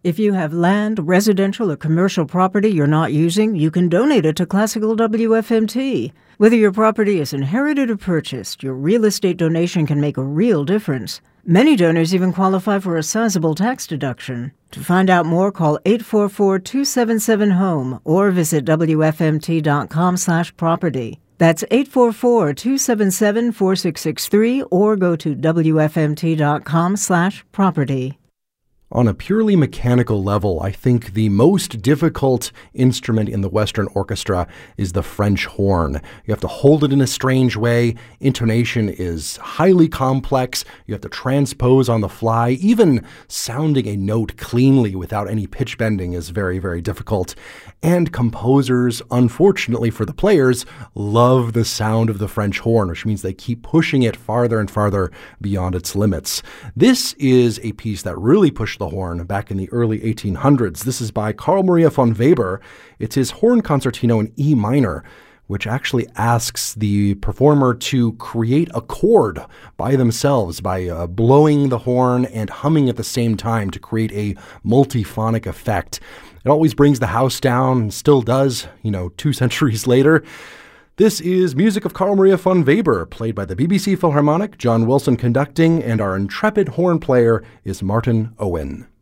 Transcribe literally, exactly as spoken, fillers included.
If you have land, residential, or commercial property you're not using, you can donate it to Classical W F M T. Whether your property is inherited or purchased, your real estate donation can make a real difference. Many donors even qualify for a sizable tax deduction. To find out more, call eight four four, two seven seven, HOME or visit W F M T dot com slash property. That's eight four four, two seven seven, four six six three or go to W F M T dot com slash property. On a purely mechanical level, I think the most difficult instrument in the Western orchestra is the French horn. You have to hold it in a strange way. Intonation is highly complex. You have to transpose on the fly. Even sounding a note cleanly without any pitch bending is very, very difficult. And composers, unfortunately for the players, love the sound of the French horn, which means they keep pushing it farther and farther beyond its limits. This is a piece that really pushed the horn back in the early eighteen hundreds. This is by Carl Maria von Weber. It's his horn concertino in E minor, which actually asks the performer to create a chord by themselves by uh, blowing the horn and humming at the same time to create a multiphonic effect. It always brings the house down, and still does, you know, two centuries later. This is music of Carl Maria von Weber, played by the B B C Philharmonic, John Wilson conducting, and our intrepid horn player is Martin Owen.